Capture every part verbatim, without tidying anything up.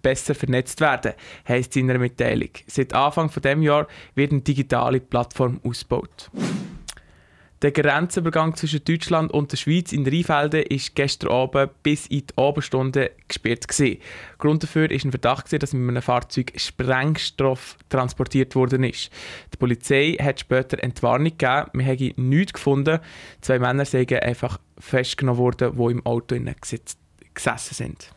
besser vernetzt werden, heisst es in einer Mitteilung. Seit Anfang dieses Jahres wird eine digitale Plattform ausgebaut. Der Grenzübergang zwischen Deutschland und der Schweiz in Rheinfelden war gestern Abend bis in die Abendstunden gesperrt gewesen. Grund dafür war ein Verdacht, dass mit einem Fahrzeug Sprengstoff transportiert worden ist. Die Polizei hat später Entwarnung gegeben, wir haben nichts gefunden. Zwei Männer seien einfach festgenommen worden, die im Auto gesessen sind.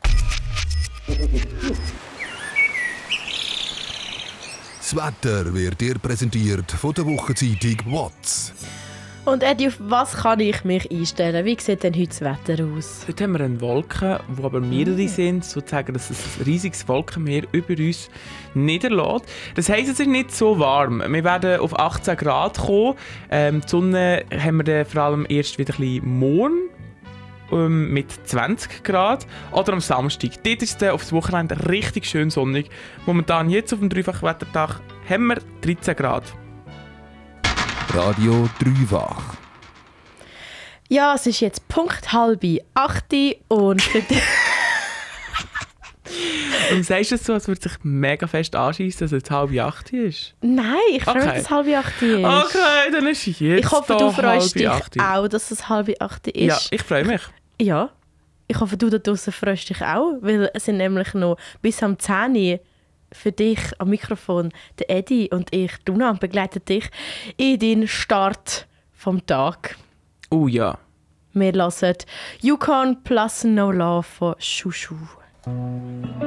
Das Wetter wird dir präsentiert von der Wochenzeitung W A Z. Und Eddie, auf was kann ich mich einstellen? Wie sieht denn heute das Wetter aus? Heute haben wir eine Wolke, wo aber mehrere sind, sozusagen, dass es ein riesiges Wolkenmeer über uns niederlässt. Das heisst, es ist nicht so warm. Wir werden auf achtzehn Grad kommen. Ähm, die Sonne haben wir dann vor allem erst wieder ein bisschen morgen ähm, mit zwanzig Grad. Oder am Samstag. Dort ist es auf das Wochenende richtig schön sonnig. Momentan jetzt auf dem Dreifachwettertag haben wir dreizehn Grad. Radio Dreifach. Ja, es ist jetzt Punkt halb acht und für die Und sagst du es so, als würde sich mega fest anschiessen, dass es halb acht ist? Nein, ich freue mich, Okay. dass es halb acht ist. Okay, dann ist jetzt Ich hoffe, du da freust dich halb acht. auch, dass es halb acht ist. Ja, ich freue mich. Ja. Ich hoffe, du da draussen freust dich auch, weil es sind nämlich noch bis am zehn Uhr für dich am Mikrofon der Eddie und ich, Duna, und begleiten dich in den Start vom Tag. Oh ja. Wir hören Yukon plus No Love von Shushu.